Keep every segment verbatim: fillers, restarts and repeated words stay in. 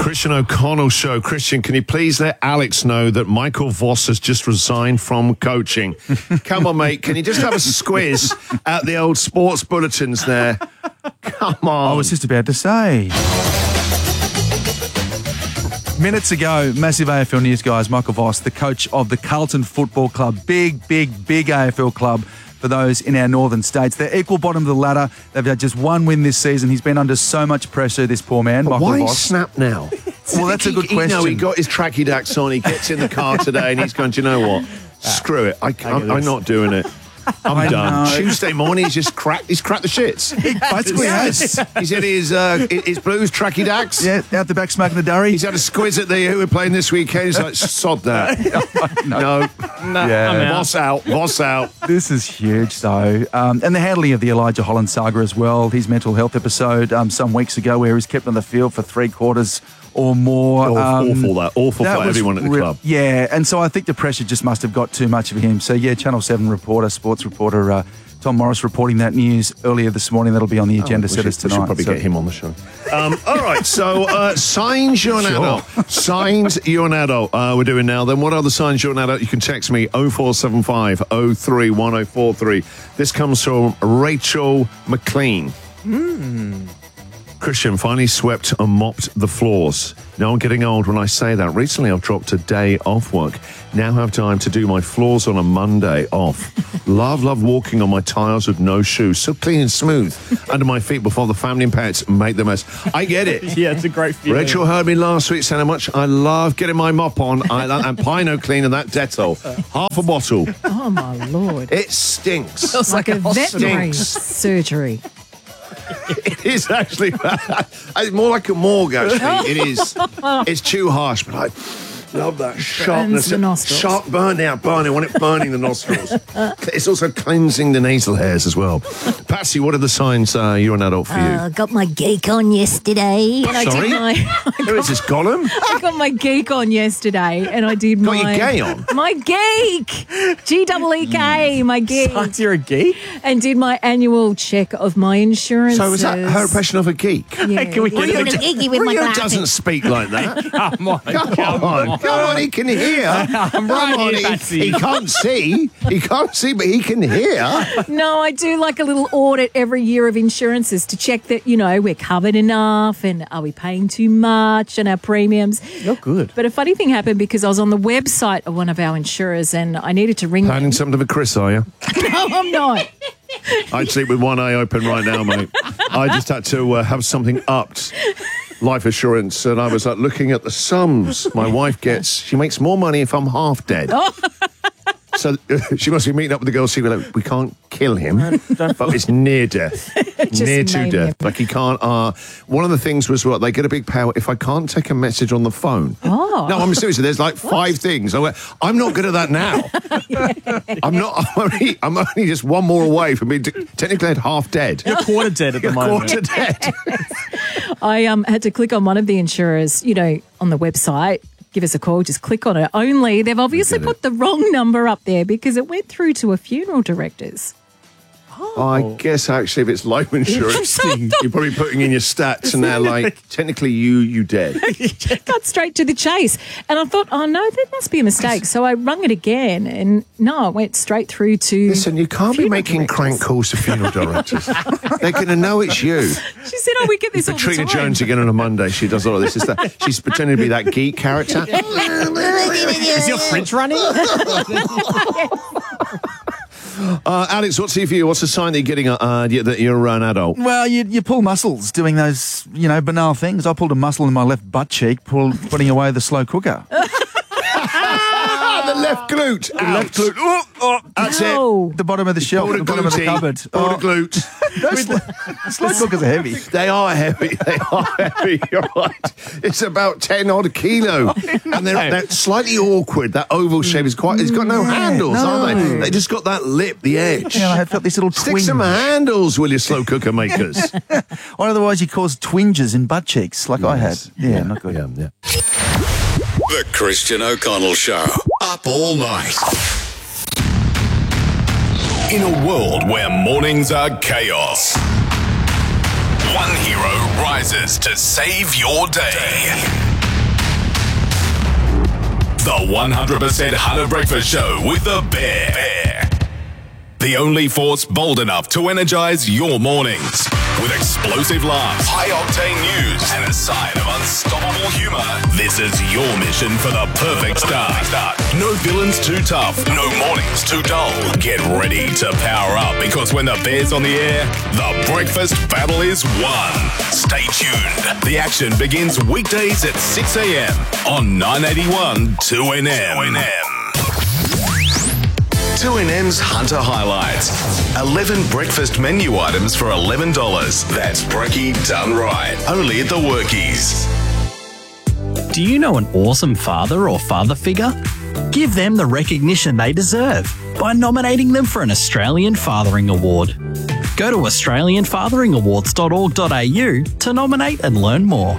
Christian O'Connell Show. Christian, can you please let Alex know that Michael Voss has just resigned from coaching? Come on, mate. Can you just have a squiz at the old sports bulletins there? Come on. I was just about to say. Minutes ago, massive A F L news, guys. Michael Voss, the coach of the Carlton Football Club. Big, big, big A F L club for those in our northern states. They're equal bottom of the ladder. They've had just one win this season. He's been under so much pressure, this poor man, but Michael why Voss. Snap now? Well, that's a good he, question. No, he got his tracky dacks on. He gets in the car today and he's going, do you know what? Screw it. I, I'm, I'm not doing it. I'm I done. know. Tuesday morning, he's just cracked. He's cracked the shits. He basically has. He's in his uh, his blues tracky dacks. Yeah, out the back smoking the durry. He's had a squiz at the who we're playing this weekend. He's like, sod that. no, no, no yeah. I'm out. Boss out, boss out. This is huge, though. Um, and the handling of the Elijah Holland saga as well. His mental health episode um, some weeks ago, where he was kept on the field for three quarters or more. Awful, um, awful that. Awful that for was everyone at the re- club. Yeah, and so I think the pressure just must have got too much of him. So, yeah, Channel seven reporter, sports reporter uh, Tom Morris reporting that news earlier this morning. That'll be on the agenda Oh, we setters should, we tonight. should probably so. get him on the show. Um, all right, so uh, signs you're an Sure. adult. Signs you're an adult. Uh, we're doing now. Then what are the signs you're an adult? You can text me oh four seven five oh three one oh four three. This comes from Rachel McLean. Mm. Christian finally swept and mopped the floors. Now I'm getting old when I say that. Recently I've dropped a day off work. Now have time to do my floors on a Monday off. love, love walking on my tiles with no shoes. So clean and smooth under my feet before the family and pets make the mess. I get it. Yeah, it's a great feeling. Rachel heard me last week saying how much I love getting my mop on I, and Pino Clean and that Dettol. Half a bottle. Oh, my Lord. It stinks. It's like, like a veterinary Stinks. surgery. It is actually it's more like a morgue, actually. It is. It's too harsh, but I love that sharpness. the nostrils. Sharp burn now, burning. I want it burning the nostrils. It's also cleansing the nasal hairs as well. Patsy, what are the signs uh, you're an adult for you? I uh, got my geek on yesterday. And I Sorry? did my, Who is this, Gollum? I got my geek on yesterday, and I did Got my your gay on? my geek, G double E K, my geek, Signs you're a geek? and did my annual check of my insurance. So is that her impression of a geek? Yeah. Can we Well, get you're a a geeky with my Rio glasses. doesn't speak like that. Come on, Come, come on, on. come on, he can hear. I'm right Come on, here, he- Patsy. he can't see. He can't see, but he can hear. No, I do like a little audit every year of insurances to check that, you know, we're covered enough and are we paying too much on our premiums. You're good. But a funny thing happened because I was on the website of one of our insurers and I needed to ring Planning something for Chris, are you? No, I'm not. I'd sleep with one eye open right now, mate. I just had to uh, have something upped. Life assurance, and I was like looking at the sums my wife gets. She makes more money if I'm half dead. So uh, she must be meeting up with the girl secretly. Like, we can't kill him, but it's near death, Just near to name death. him. Like he can't. Uh, one of the things was what they get a big power if I can't take a message on the phone. Oh. No, I'm serious. There's like five things. I went, I'm not good at that now. I'm not. I'm only, I'm only just one more away from being t- technically half dead. You're quarter dead at the moment. Quarter dead. I um had to click on one of the insurers, you know, on the website. Give us a call, just click on it. Only they've obviously Get it. put the wrong number up there because it went through to a funeral director's. I guess actually, if it's life insurance, you're probably putting in your stats, and they're like, technically, you you dead. Got straight to the chase. And I thought, oh no, that must be a mistake. So I rung it again and no, it went straight through to Listen, you can't be funeral making directors. crank calls to funeral directors. They're going to know it's you. She said, oh, we get this all the Katrina time. Jones again on a Monday. She does all of this. Is that she's pretending to be that geek character? Is your fridge running? Uh, Alex, what's here for you? What's the sign that you're getting uh, uh, that you're an adult? Well, you, you pull muscles doing those, you know, banal things. I pulled a muscle in my left butt cheek, pull, putting away the slow cooker. Ah, the left glute. The left glute. Oh, oh, that's No. The bottom of the shelf, Pull the bottom of the glutey. cupboid. Pull Oh, the glute. slow cookers are heavy. They are heavy. They are heavy. You're right. It's about ten odd kilo, and they're, they're slightly awkward. That oval shape is quite. It's got no handles, no. are they? They just got that lip, the edge. Yeah, I have got this little Stick twinge. some handles, will you, slow cooker makers? Or otherwise you cause twinges in butt cheeks like I had. Yeah, not good. Yeah, yeah. The Christian O'Connell Show. Up all night. In a world where mornings are chaos, one hero rises to save your day. The one hundred percent Hunter Breakfast Show with the Bear. Bear. The only force bold enough to energize your mornings. With explosive laughs, high-octane news, and a side of unstoppable humor, this is your mission for the perfect start. No villains too tough, no mornings too dull. Get ready to power up, because when the Bear's on the air, the breakfast battle is won. Stay tuned. The action begins weekdays at six a.m. on nine eighty-one two N M. two N M's Hunter Highlights. eleven breakfast menu items for eleven dollars. That's brekkie done right. Only at the Workies. Do you know an awesome father or father figure? Give them the recognition they deserve by nominating them for an Australian Fathering Award. Go to australian fathering awards dot org dot a u to nominate and learn more.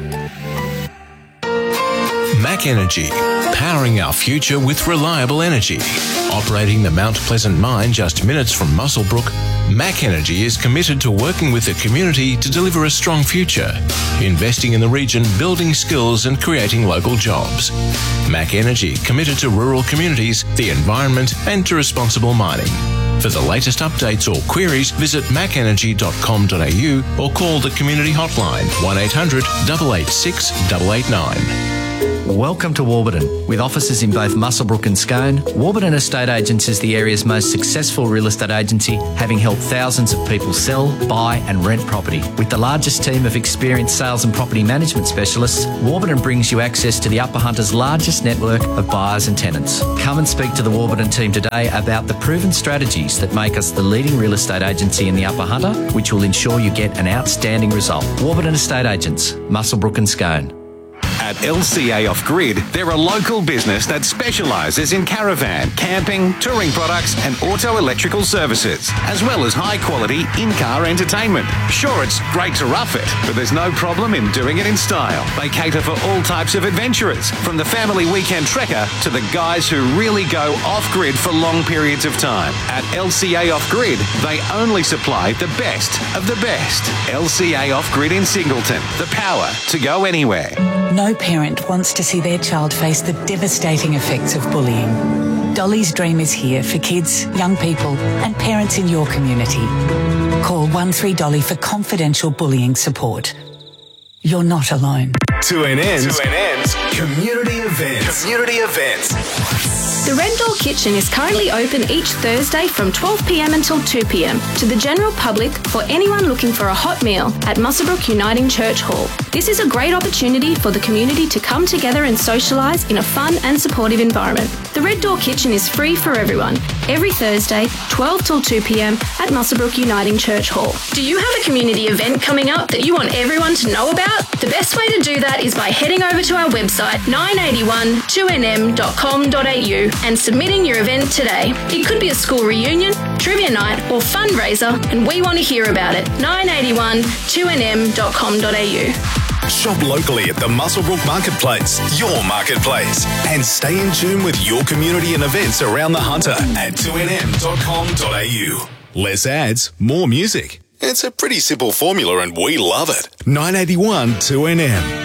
Mac Energy, powering our future with reliable energy. Operating the Mount Pleasant mine just minutes from Muswellbrook, Mac Energy is committed to working with the community to deliver a strong future, investing in the region, building skills and creating local jobs. Mac Energy, committed to rural communities, the environment and to responsible mining. For the latest updates or queries, visit mac energy dot com dot a u or call the community hotline one eight hundred, eight eight six, eight eight nine. Welcome to Warburton. With offices in both Muswellbrook and Scone, Warburton Estate Agents is the area's most successful real estate agency, having helped thousands of people sell, buy and rent property. With the largest team of experienced sales and property management specialists, Warburton brings you access to the Upper Hunter's largest network of buyers and tenants. Come and speak to the Warburton team today about the proven strategies that make us the leading real estate agency in the Upper Hunter, which will ensure you get an outstanding result. Warburton Estate Agents, Muswellbrook and Scone. At L C A Off Grid, they're a local business that specialises in caravan, camping, touring products and auto electrical services, as well as high-quality in-car entertainment. Sure, it's great to rough it, but there's no problem in doing it in style. They cater for all types of adventurers, from the family weekend trekker to the guys who really go off-grid for long periods of time. At L C A Off Grid, they only supply the best of the best. L C A Off Grid in Singleton, the power to go anywhere. No parent wants to see their child face the devastating effects of bullying. Dolly's Dream is here for kids, young people and parents in your community. Call one three Dolly for confidential bullying support. You're not alone. two N N's, two N N's community events. Community events. The Red Door Kitchen is currently open each Thursday from twelve p.m. until two p.m. to the general public for anyone looking for a hot meal at Muswellbrook Uniting Church Hall. This is a great opportunity for the community to come together and socialise in a fun and supportive environment. The Red Door Kitchen is free for everyone, every Thursday, twelve till two p.m. at Muswellbrook Uniting Church Hall. Do you have a community event coming up that you want everyone to know about? The best way to do that is by heading over to our website nine eighty-one two n m dot com dot a u and submitting your event today. It could be a school reunion, trivia night or fundraiser, and we want to hear about it. nine eighty-one two n m dot com dot a u. Shop locally at the Muswellbrook Marketplace, your marketplace, and stay in tune with your community and events around the Hunter at two n m dot com dot a u. Less ads, more music. It's a pretty simple formula and we love it. nine eighty-one two N M.